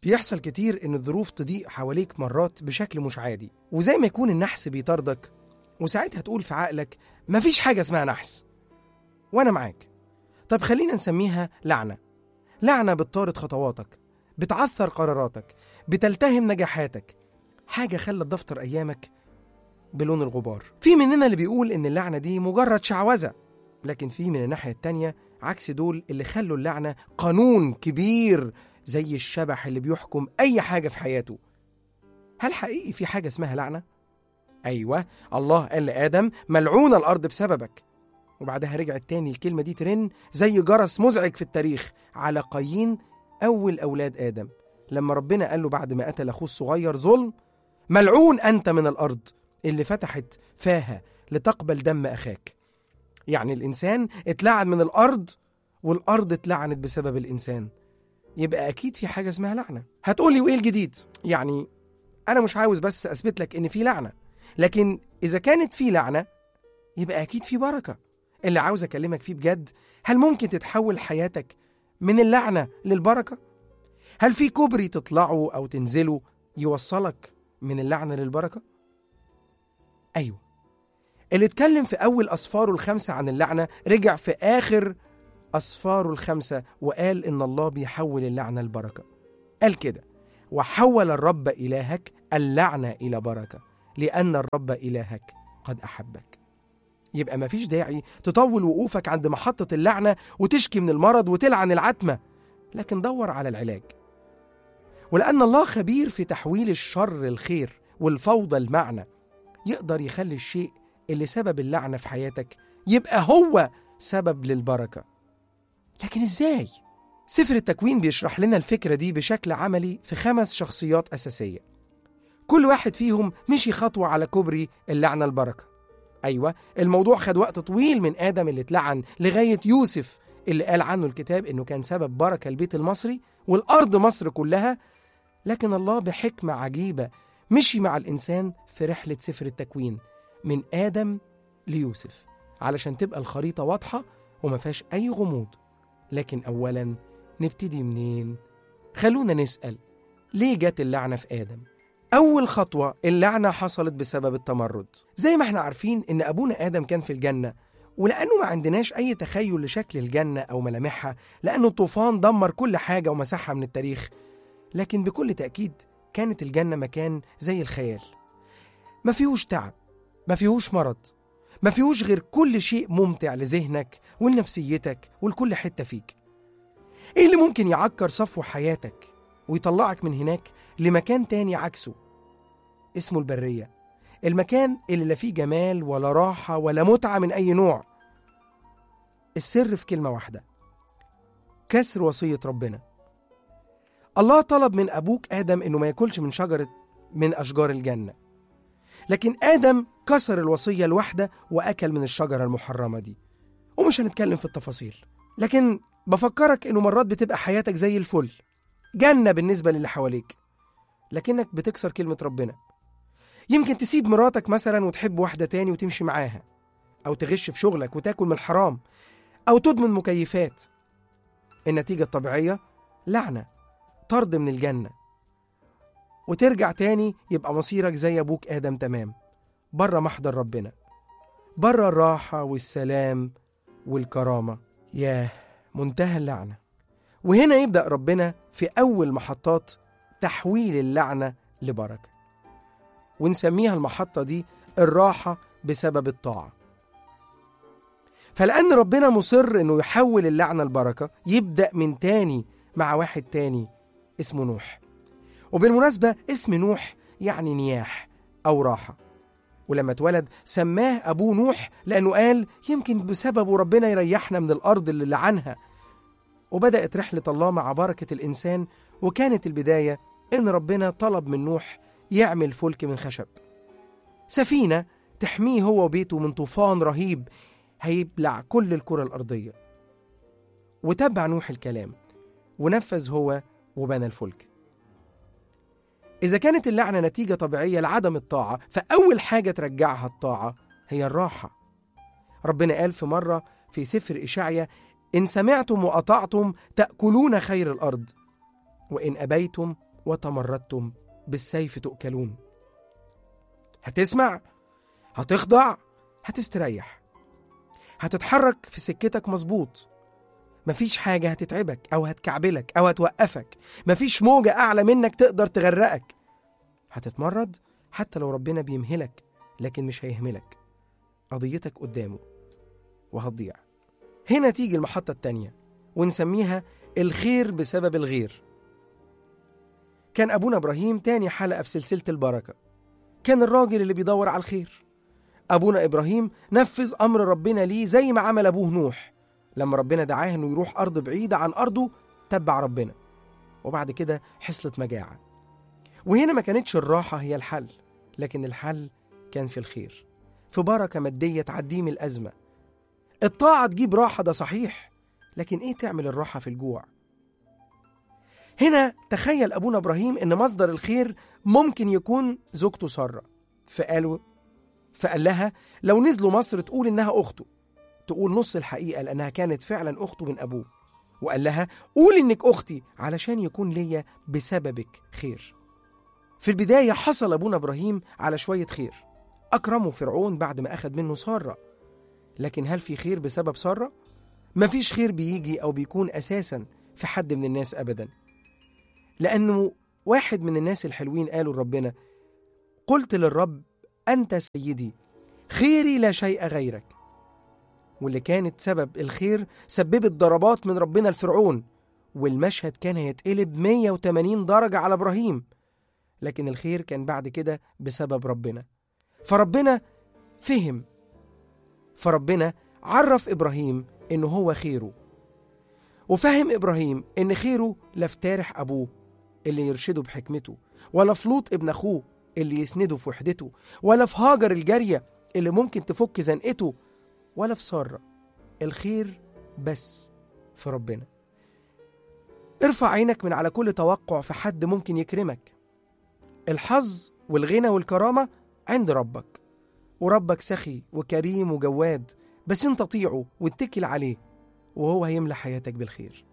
بيحصل كتير إن الظروف تضيق حواليك مرات بشكل مش عادي، وزي ما يكون النحس بيطاردك، وساعتها تقول في عقلك مفيش حاجة اسمها نحس، وأنا معاك. طب خلينا نسميها لعنة. لعنة بتطارد خطواتك، بتعثر قراراتك، بتلتهم نجاحاتك، حاجة خلت دفتر أيامك بلون الغبار. في مننا اللي بيقول إن اللعنة دي مجرد شعوذة، لكن في من الناحية التانية عكس دول اللي خلوا اللعنة قانون كبير زي الشبح اللي بيحكم أي حاجة في حياته. هل حقيقي في حاجة اسمها لعنة؟ أيوة، الله قال لآدم ملعون الأرض بسببك، وبعدها رجعت تاني الكلمة دي ترن زي جرس مزعج في التاريخ على قايين أول أولاد آدم، لما ربنا قال له بعد ما قتل أخوه الصغير ظلم: ملعون أنت من الأرض اللي فتحت فاها لتقبل دم أخاك. يعني الإنسان اتلعن من الأرض، والأرض اتلعنت بسبب الإنسان. يبقى أكيد في حاجة اسمها لعنة. هتقولي وإيه الجديد؟ يعني أنا مش عاوز بس أثبت لك إن في لعنة، لكن إذا كانت في لعنة يبقى أكيد في بركة. اللي عاوز أكلمك فيه بجد، هل ممكن تتحول حياتك من اللعنة للبركة؟ هل في كوبري تطلعه أو تنزله يوصلك من اللعنة للبركة؟ أيوة، اللي اتكلم في أول أسفاره 5 عن اللعنة رجع في آخر أسفاره 5 وقال إن الله بيحول اللعنة لبركة. قال كده: وحول الرب إلهك اللعنة إلى بركة لأن الرب إلهك قد أحبك. يبقى مفيش داعي تطول وقوفك عند محطة اللعنة وتشكي من المرض وتلعن العتمة، لكن دور على العلاج. ولأن الله خبير في تحويل الشر الخير والفوضى المعنى، يقدر يخلي الشيء اللي سبب اللعنة في حياتك يبقى هو سبب للبركة. لكن إزاي؟ سفر التكوين بيشرح لنا الفكرة دي بشكل عملي في 5 شخصيات أساسية، كل واحد فيهم مشي خطوة على كوبري اللعنة البركة. أيوة، الموضوع خد وقت طويل من آدم اللي اتلعن لغاية يوسف اللي قال عنه الكتاب إنه كان سبب بركة البيت المصري والأرض مصر كلها. لكن الله بحكمة عجيبة مشي مع الإنسان في رحلة سفر التكوين من آدم ليوسف علشان تبقى الخريطة واضحة وما فيهاش أي غموض. لكن أولا نبتدي منين؟ خلونا نسأل: ليه جت اللعنة في آدم؟ أول خطوة، اللعنة حصلت بسبب التمرد. زي ما احنا عارفين إن أبونا آدم كان في الجنة، ولأنه ما عندناش أي تخيل لشكل الجنة أو ملامحها لأنه الطوفان دمر كل حاجة ومسحها من التاريخ، لكن بكل تأكيد كانت الجنة مكان زي الخيال، ما فيهوش تعب، ما فيهوش مرض، ما فيهوش غير كل شيء ممتع لذهنك ولنفسيتك ولكل حتة فيك. إيه اللي ممكن يعكر صفو حياتك ويطلعك من هناك لمكان تاني عكسه؟ اسمه البرية، المكان اللي لا فيه جمال ولا راحة ولا متعة من أي نوع. السر في كلمة واحدة: كسر وصية ربنا. الله طلب من أبوك آدم إنه ما يأكلش من شجرة من أشجار الجنة، لكن آدم كسر الوصية الواحدة وأكل من الشجرة المحرمة دي. ومش هنتكلم في التفاصيل، لكن بفكرك إنه مرات بتبقى حياتك زي الفل، جنة بالنسبة للي حواليك، لكنك بتكسر كلمة ربنا. يمكن تسيب مراتك مثلا وتحب واحدة تاني وتمشي معاها، أو تغش في شغلك وتاكل من الحرام، أو تدمن مكيفات. النتيجة الطبيعية لعنة، طرد من الجنة، وترجع تاني يبقى مصيرك زي أبوك آدم تمام، بره محضر ربنا، بره الراحة والسلام والكرامة. ياه، منتهى اللعنة. وهنا يبدأ ربنا في أول محطات تحويل اللعنة لبركة، ونسميها المحطة دي الراحة بسبب الطاعة. فلأن ربنا مصر إنه يحول اللعنة لبركة، يبدأ من تاني مع واحد تاني اسمه نوح. وبالمناسبة اسم نوح يعني نياح أو راحة، ولما اتولد سماه أبوه نوح لأنه قال يمكن بسببه ربنا يريحنا من الأرض اللي لعنها. وبدأت رحلة الله مع بركة الإنسان، وكانت البداية إن ربنا طلب من نوح يعمل فلك من خشب، سفينة تحميه هو وبيته من طوفان رهيب هيبلع كل الكرة الأرضية. وتبع نوح الكلام ونفذ هو وبنى الفلك. إذا كانت اللعنة نتيجة طبيعية لعدم الطاعة، فأول حاجة ترجعها الطاعة هي الراحة. ربنا قال في مرة في سفر إشعيا: إن سمعتم وأطعتم تأكلون خير الأرض، وإن أبيتم وتمردتم بالسيف تؤكلون. هتسمع، هتخضع، هتستريح، هتتحرك في سكتك مظبوط. مفيش حاجة هتتعبك أو هتكعبلك أو هتوقفك. مفيش موجة أعلى منك تقدر تغرقك. هتتمرد حتى لو ربنا بيمهلك، لكن مش هيهملك. قضيتك قدامه وهتضيع. هنا تيجي المحطة التانية ونسميها الخير بسبب الغير. كان أبونا إبراهيم تاني حلقة في سلسلة البركة. كان الراجل اللي بيدور على الخير. أبونا إبراهيم نفذ أمر ربنا ليه زي ما عمل أبوه نوح. لما ربنا دعاه إنه يروح أرض بعيدة عن أرضه، تبع ربنا. وبعد كده حصلت مجاعة. وهنا ما كانتش الراحة هي الحل، لكن الحل كان في الخير، في بركة مادية تعديه من الأزمة. الطاعة تجيب راحة، ده صحيح، لكن إيه تعمل الراحة في الجوع؟ هنا تخيل أبونا إبراهيم إن مصدر الخير ممكن يكون زوجته سارة. فقال لها لو نزلوا مصر تقول إنها أخته، تقول نص الحقيقة لأنها كانت فعلا أخته من أبوه. وقال لها قول إنك أختي علشان يكون ليا بسببك خير. في البداية حصل أبونا إبراهيم على شوية خير. أكرمه فرعون بعد ما أخذ منه سارة. لكن هل في خير بسبب سارة؟ مفيش خير بيجي أو بيكون أساسا في حد من الناس أبدا. لأنه واحد من الناس الحلوين قالوا لربنا قلت للرب أنت سيدي، خيري لا شيء غيرك. واللي كانت سبب الخير سببت ضربات من ربنا لفرعون، والمشهد كان هيتقلب 180 درجة على إبراهيم. لكن الخير كان بعد كده بسبب ربنا. فربنا عرف إبراهيم إنه هو خيره. وفهم إبراهيم إن خيره لا في تارح أبوه اللي يرشده بحكمته، ولا في لوط ابن أخوه اللي يسنده في وحدته، ولا في هاجر الجارية اللي ممكن تفك زنقته، ولا في سارة. الخير بس في ربنا. ارفع عينك من على كل توقع في حد ممكن يكرمك. الحظ والغنى والكرامة عند ربك، وربك سخي وكريم وجواد، بس انت طيعه واتكل عليه وهو هيملى حياتك بالخير.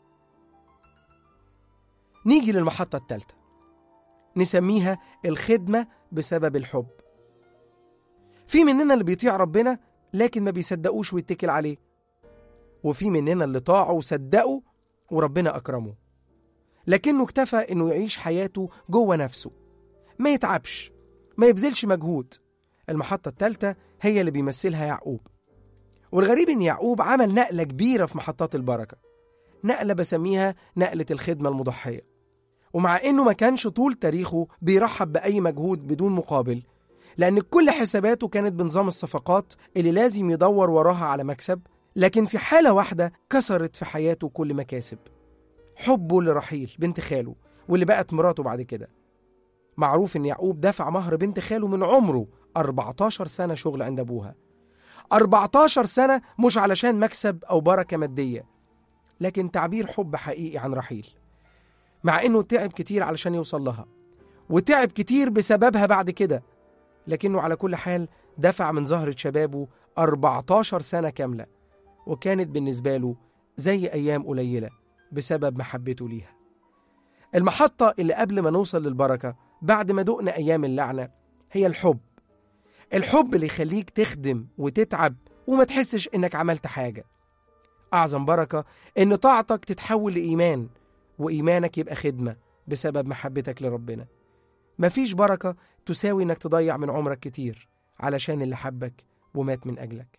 نيجي للمحطة الثالثة، نسميها الخدمة بسبب الحب. في مننا اللي بيطيع ربنا لكن ما بيصدقوش ويتكل عليه، وفي مننا اللي طاعوا وصدقوا وربنا أكرمه، لكنه اكتفى إنه يعيش حياته جوه نفسه، ما يتعبش، ما يبذلش مجهود. المحطة الثالثة هي اللي بيمثلها يعقوب. والغريب إن يعقوب عمل نقلة كبيرة في محطات البركة، نقلة بسميها نقلة الخدمة المضحية. ومع إنه ما كانش طول تاريخه بيرحب بأي مجهود بدون مقابل، لأن كل حساباته كانت بنظام الصفقات اللي لازم يدور وراها على مكسب، لكن في حالة واحدة كسرت في حياته كل مكاسب: حبه لرحيل بنت خاله واللي بقت مراته بعد كده. معروف إن يعقوب دفع مهر بنت خاله من عمره 14 سنة شغل عند أبوها. 14 سنة مش علشان مكسب أو بركة مادية، لكن تعبير حب حقيقي عن رحيل. مع إنه تعب كتير علشان يوصل لها، وتعب كتير بسببها بعد كده، لكنه على كل حال دفع من زهرة شبابه 14 سنة كاملة، وكانت بالنسبة له زي أيام قليلة بسبب محبته ليها. المحطة اللي قبل ما نوصل للبركة بعد ما دقنا أيام اللعنة هي الحب. الحب اللي يخليك تخدم وتتعب وما تحسش إنك عملت حاجة. أعظم بركة إن طاعتك تتحول لإيمان، وإيمانك يبقى خدمة بسبب محبتك لربنا. مفيش بركة تساوي إنك تضيع من عمرك كتير علشان اللي حبك ومات من أجلك.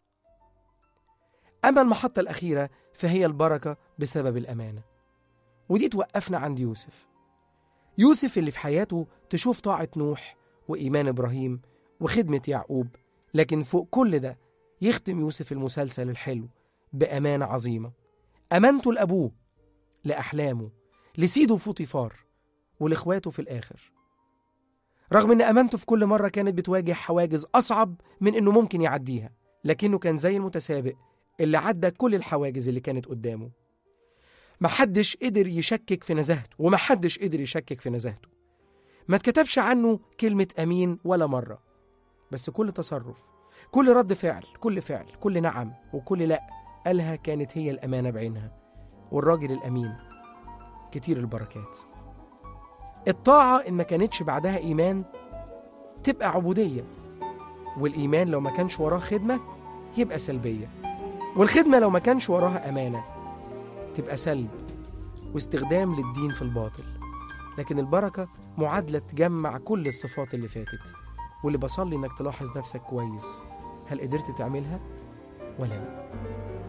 أما المحطة الأخيرة فهي البركة بسبب الأمانة، ودي توقفنا عند يوسف اللي في حياته تشوف طاعة نوح وإيمان إبراهيم وخدمة يعقوب، لكن فوق كل ده يختم يوسف المسلسل الحلو بأمانة عظيمة. أمانته لأبوه، لأحلامه، لسيده فوطيفار، ولإخواته في الآخر. رغم أن أمانته في كل مرة كانت بتواجه حواجز أصعب من أنه ممكن يعديها، لكنه كان زي المتسابق اللي عدى كل الحواجز اللي كانت قدامه. محدش قدر يشكك في نزاهته، ومحدش قدر يشكك في نزاهته. ما اتكتبش عنه كلمة أمين ولا مرة، بس كل تصرف، كل رد فعل، كل فعل، كل نعم وكل لأ قالها كانت هي الأمانة بعينها. والراجل الأمين كتير البركات. الطاعة إن ما كانتش بعدها إيمان تبقى عبودية، والإيمان لو ما كانش وراه خدمة يبقى سلبية، والخدمة لو ما كانش وراها أمانة تبقى سلب واستخدام للدين في الباطل. لكن البركة معادلة تجمع كل الصفات اللي فاتت، واللي بصلي إنك تلاحظ نفسك كويس، هل قدرت تعملها ولا لا؟